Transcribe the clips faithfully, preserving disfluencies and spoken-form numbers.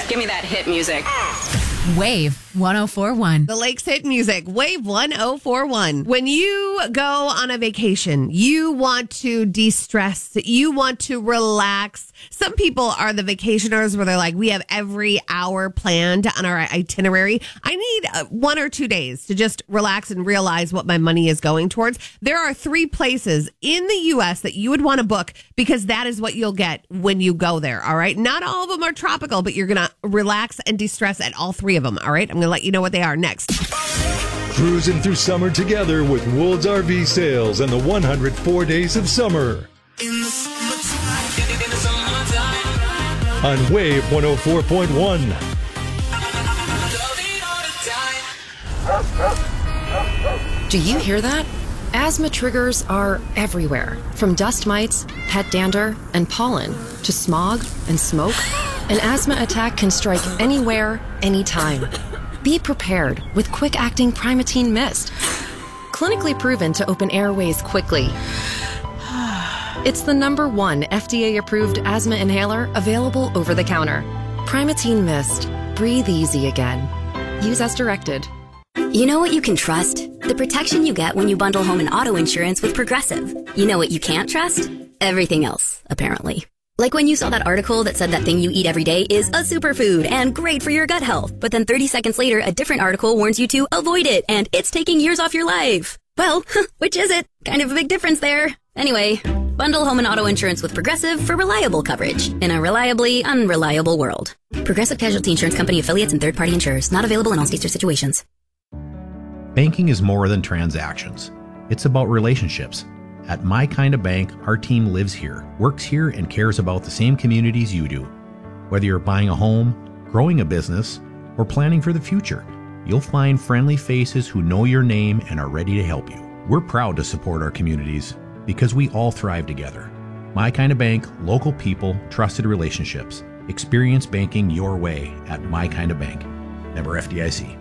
Give me that hit music. Wave one oh four point one. The Lakes Hit Music, Wave one oh four point one. When you go on a vacation, you want to de-stress, you want to relax. Some people are the vacationers where they're like, we have every hour planned on our itinerary. I need uh, one or two days to just relax and realize what my money is going towards. There are three places in the U S that you would want to book because that is what you'll get when you go there, all right? Not all of them are tropical, but you're going to relax and de-stress at all three of them, all right? I'm going to let you know what they are next. Cruising through summer together with Woods R V Sales and the one hundred four Days of Summer. On Wave one oh four point one. Do you hear that? Asthma triggers are everywhere, from dust mites, pet dander, and pollen, to smog and smoke. An asthma attack can strike anywhere, anytime. Be prepared with quick-acting Primatene Mist. Clinically proven to open airways quickly. It's the number one F D A-approved asthma inhaler available over the counter. Primatene Mist. Breathe easy again. Use as directed. You know what you can trust? The protection you get when you bundle home and auto insurance with Progressive. You know what you can't trust? Everything else, apparently. Like when you saw that article that said that thing you eat every day is a superfood and great for your gut health. But then thirty seconds later, a different article warns you to avoid it and it's taking years off your life. Well, which is it? Kind of a big difference there. Anyway, bundle home and auto insurance with Progressive for reliable coverage in a reliably unreliable world. Progressive Casualty Insurance Company affiliates and third-party insurers. Not available in all states or situations. Banking is more than transactions. It's about relationships. At My Kind of Bank, our team lives here, works here, and cares about the same communities you do. Whether you're buying a home, growing a business, or planning for the future, you'll find friendly faces who know your name and are ready to help you. We're proud to support our communities because we all thrive together. My Kind of Bank, local people, trusted relationships. Experience banking your way at My Kind of Bank. Member F D I C.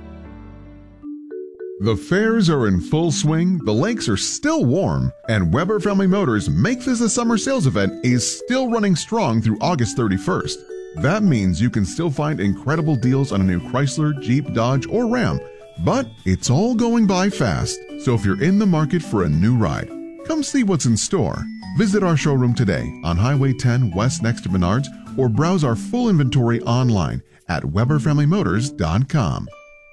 The fairs are in full swing, the lakes are still warm, and Weber Family Motors Make This a Summer Sales event is still running strong through August thirty-first. That means you can still find incredible deals on a new Chrysler, Jeep, Dodge, or Ram. But it's all going by fast, so if you're in the market for a new ride, come see what's in store. Visit our showroom today on Highway ten West next to Menards, or browse our full inventory online at weber family motors dot com.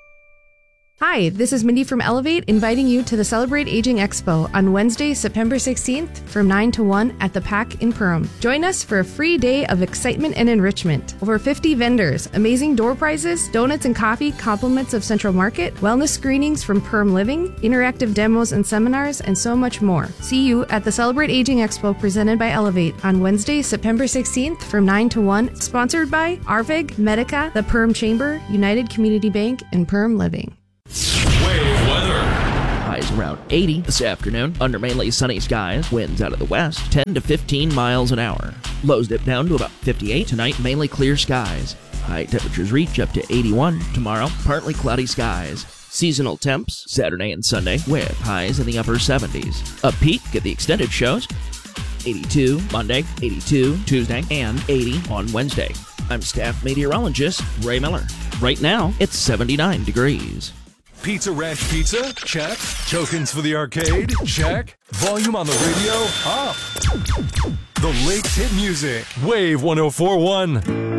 Hi, this is Mindy from Elevate, inviting you to the Celebrate Aging Expo on Wednesday, September sixteenth from nine to one at the P A C in Perham. Join us for a free day of excitement and enrichment. Over fifty vendors, amazing door prizes, donuts and coffee, compliments of Central Market, wellness screenings from Perm Living, interactive demos and seminars, and so much more. See you at the Celebrate Aging Expo presented by Elevate on Wednesday, September sixteenth from nine to one, sponsored by Arvig, Medica, the Perm Chamber, United Community Bank, and Perm Living. Wave weather. Highs around eighty this afternoon under mainly sunny skies. Winds out of the west ten to fifteen miles an hour. Lows dip down to about fifty-eight tonight. Mainly clear skies. High temperatures reach up to eighty-one tomorrow. Partly cloudy skies. Seasonal temps Saturday and Sunday with highs in the upper seventies. A peak at the extended shows. eighty-two Monday, eighty-two Tuesday, and eighty on Wednesday. I'm staff meteorologist Ray Miller. Right now, it's seventy-nine degrees. Pizza Ranch Pizza? Check. Tokens for the arcade? Check. Volume on the radio? Up. The Lakes Hit Music. Wave one oh four point one.